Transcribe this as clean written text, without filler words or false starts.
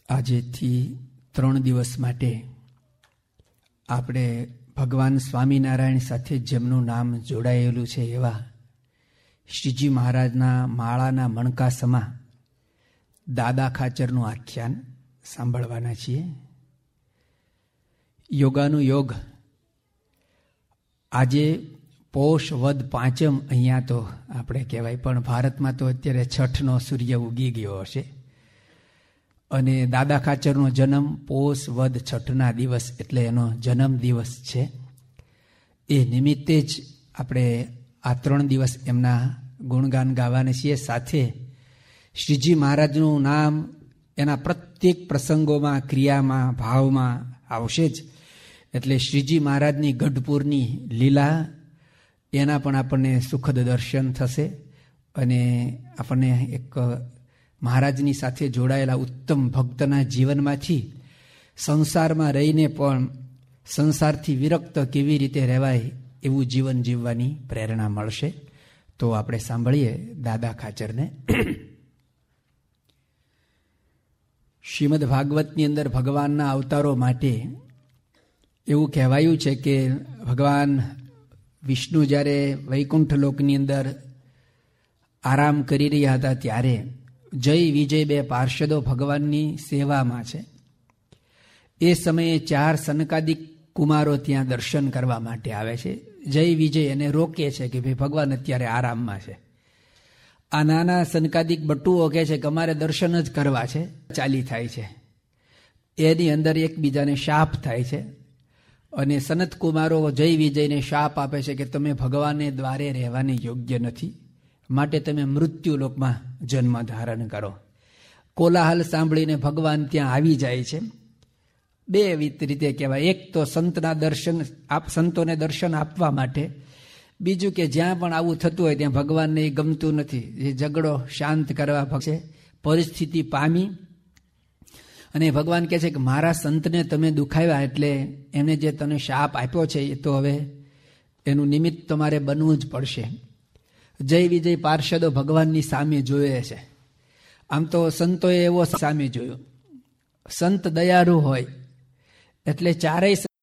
આજેથી 3 દિવસ માટે આપણે ભગવાન સ્વામિનારાયણ સાથે જેમનું નામ જોડાયેલું છે એવા શ્રીજી મહારાજના માળાના મણકાસમાં દાદા ખાચરનું આખ્યાન સાંભળવાના છીએ. યોગાનું યોગ. આજે પોષ વદ પાંચમ અહીંયા તો આપણે કહેવાય, પણ ભારતમાં તો અત્યારે છઠનો સૂર્ય ઉગી ગયો હશે. અને દાદા ખાચરનો જન્મ પોષ વદ છઠના દિવસ એટલે એનો જન્મ દિવસ છે. એ નિમિત્તે જ આપણે આ 3 દિવસ એમના ગુણગાન ગાવાના છીએ. સાથે શ્રીજી મહારાજનું નામ એના પ્રત્યેક પ્રસંગોમાં, ક્રિયામાં, ભાવમાં આવશે જ. એટલે શ્રીજી મહારાજની ગઢપુરની લીલા એના પણ આપણને સુખદ દર્શન થશે. અને આપણને એક મહારાજની સાથે જોડાયેલા ઉત્તમ ભક્તના જીવનમાંથી સંસારમાં રહીને પણ સંસારથી વિરક્ત કેવી રીતે રહેવાય એવું જીવન જીવવાની પ્રેરણા મળશે. તો આપણે સાંભળીએ દાદા ખાચરને. શ્રીમદ ભાગવતની અંદર ભગવાનના અવતારો માટે એવું કહેવાયું છે કે ભગવાન વિષ્ણુ જ્યારે વૈકુંઠ લોકની અંદર આરામ કરી રહ્યા હતા ત્યારે જય વિજય 2 પાર્ષદો ભગવાનની સેવામાં છે. એ સમયે 4 સનકાદિક કુમારો ત્યાં દર્શન કરવા માટે આવે છે. જય વિજય એને રોકે છે કે ભાઈ ભગવાન અત્યારે આરામમાં છે. આ નાના સનકાદિક બટુઓ કહે છે કે અમારે દર્શન જ કરવા છે. ચાલી થાય છે. એની અંદર એકબીજાને શાપ થાય છે. અને સનત કુમારો જય વિજયને શાપ આપે છે કે તમે ભગવાનને દ્વારે રહેવાને યોગ્ય નથી, માટે તમે મૃત્યુલોકમાં જન્મ ધારણ કરો. કોલાહલ સાંભળીને ભગવાન ત્યાં આવી જાય છે. 2 રીતે કહેવાય. એક તો સંતોને દર્શન આપવા માટે, બીજું કે જ્યાં પણ આવું થતું હોય ત્યાં ભગવાનને એ ગમતું નથી. એ ઝઘડો શાંત કરવા છે પરિસ્થિતિ પામી. અને ભગવાન કહે છે કે મારા સંતને તમે દુખાવ્યા એટલે એમને જે તને શાપ આપ્યો છે એ તો હવે એનું નિમિત્ત તમારે બનવું જ પડશે. જય વિજય પાર્ષદો ભગવાનની સામે જોયે છે. આમ તો સંતોએ એવો સામે જોયો. સંત દયાળુ હોય એટલે ચારેય